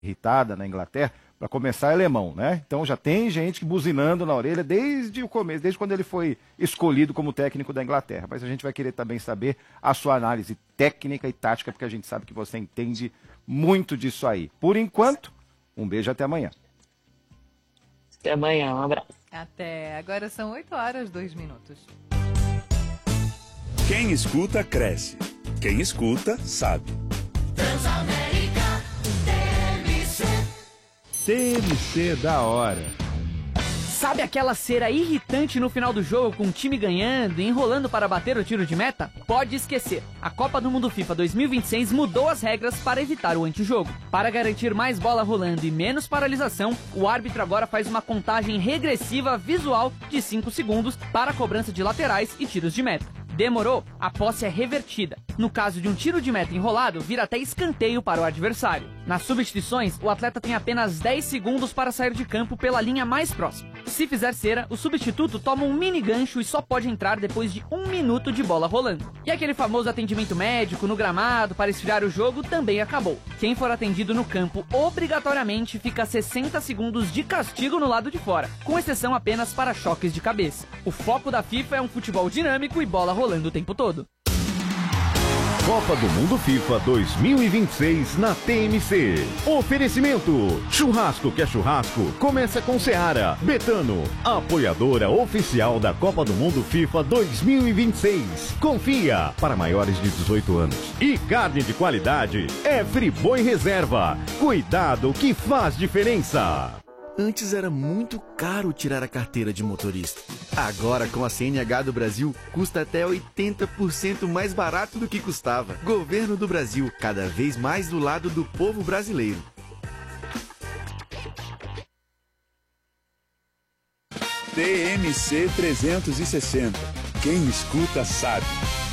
irritada na Inglaterra, para começar é alemão, né? Então já tem gente buzinando na orelha desde o começo, desde quando ele foi escolhido como técnico da Inglaterra. Mas a gente vai querer também saber a sua análise técnica e tática, porque a gente sabe que você entende muito disso aí. Por enquanto, um beijo, até amanhã. Até amanhã, um abraço. Até. Agora são 8h, 2 minutos. Quem escuta, cresce. Quem escuta, sabe. Transamérica, TMC da hora. Sabe aquela cera irritante no final do jogo com o time ganhando e enrolando para bater o tiro de meta? Pode esquecer. A Copa do Mundo FIFA 2026 mudou as regras para evitar o antijogo. Para garantir mais bola rolando e menos paralisação, o árbitro agora faz uma contagem regressiva visual de 5 segundos para a cobrança de laterais e tiros de meta. Demorou? A posse é revertida. No caso de um tiro de meta enrolado, vira até escanteio para o adversário. Nas substituições, o atleta tem apenas 10 segundos para sair de campo pela linha mais próxima. Se fizer cera, o substituto toma um mini gancho e só pode entrar depois de 1 minuto de bola rolando. E aquele famoso atendimento médico no gramado para esfriar o jogo também acabou. Quem for atendido no campo obrigatoriamente fica 60 segundos de castigo no lado de fora, com exceção apenas para choques de cabeça. O foco da FIFA é um futebol dinâmico e bola rolando o tempo todo. Copa do Mundo FIFA 2026 na TMC. Oferecimento: churrasco que é churrasco, começa com Seara. Betano, apoiadora oficial da Copa do Mundo FIFA 2026. Confia, para maiores de 18 anos. E carne de qualidade é Friboi Reserva. Cuidado que faz diferença. Antes era muito caro tirar a carteira de motorista. Agora, com a CNH do Brasil, custa até 80% mais barato do que custava. Governo do Brasil, cada vez mais do lado do povo brasileiro. TMC 360. Quem escuta, sabe.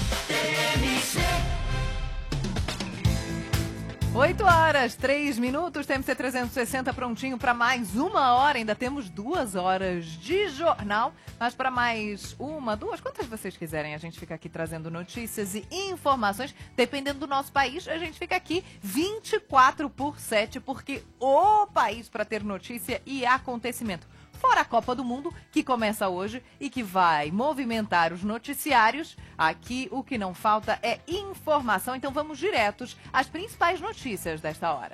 8h, 3 minutos, TMC 360 prontinho para mais 1 hora. Ainda temos 2 horas de jornal, mas para mais 1, 2, quantas vocês quiserem, a gente fica aqui trazendo notícias e informações. Dependendo do nosso país, a gente fica aqui 24/7, porque o país para ter notícia e acontecimento. Fora a Copa do Mundo, que começa hoje e que vai movimentar os noticiários. Aqui o que não falta é informação, então vamos diretos às principais notícias desta hora.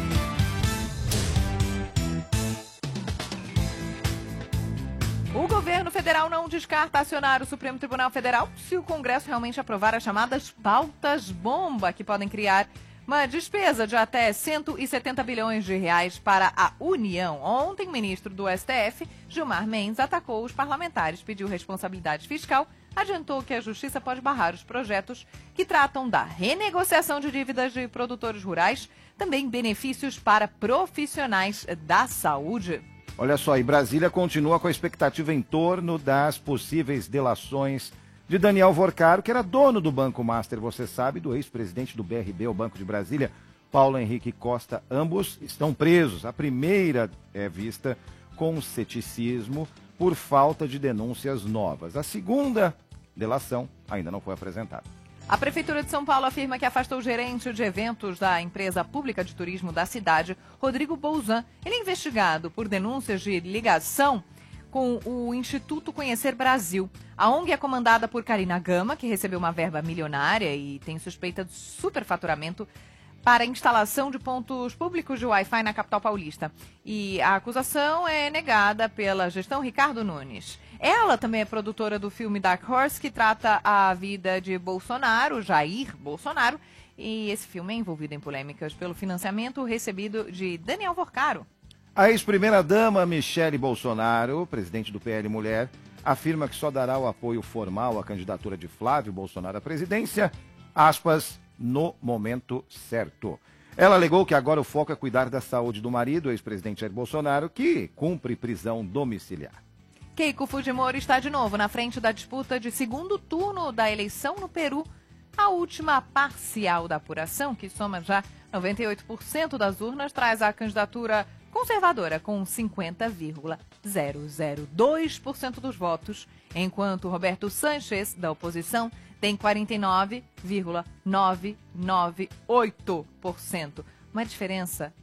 O governo federal não descarta acionar o Supremo Tribunal Federal se o Congresso realmente aprovar as chamadas pautas-bomba, que podem criar uma despesa de até 170 bilhões de reais para a União. Ontem, o ministro do STF, Gilmar Mendes, atacou os parlamentares, pediu responsabilidade fiscal, adiantou que a Justiça pode barrar os projetos que tratam da renegociação de dívidas de produtores rurais, também benefícios para profissionais da saúde. Olha só, e Brasília continua com a expectativa em torno das possíveis delações de Daniel Vorcaro, que era dono do Banco Master, você sabe, do ex-presidente do BRB, o Banco de Brasília, Paulo Henrique Costa. Ambos estão presos. A primeira é vista com ceticismo por falta de denúncias novas. A segunda delação ainda não foi apresentada. A Prefeitura de São Paulo afirma que afastou o gerente de eventos da empresa pública de turismo da cidade, Rodrigo Bolzan. Ele é investigado por denúncias de ligação com o Instituto Conhecer Brasil. A ONG é comandada por Karina Gama, que recebeu uma verba milionária e tem suspeita de superfaturamento para a instalação de pontos públicos de Wi-Fi na capital paulista. E a acusação é negada pela gestão Ricardo Nunes. Ela também é produtora do filme Dark Horse, que trata a vida de Bolsonaro, Jair Bolsonaro, e esse filme é envolvido em polêmicas pelo financiamento recebido de Daniel Vorcaro. A ex-primeira-dama Michele Bolsonaro, presidente do PL Mulher, afirma que só dará o apoio formal à candidatura de Flávio Bolsonaro à presidência, aspas, no momento certo. Ela alegou que agora o foco é cuidar da saúde do marido, o ex-presidente Jair Bolsonaro, que cumpre prisão domiciliar. Keiko Fujimori está de novo na frente da disputa de segundo turno da eleição no Peru. A última parcial da apuração, que soma já 98% das urnas, traz a candidatura conservadora com 50,002% dos votos, enquanto Roberto Sanches, da oposição, tem 49,998%. Uma diferença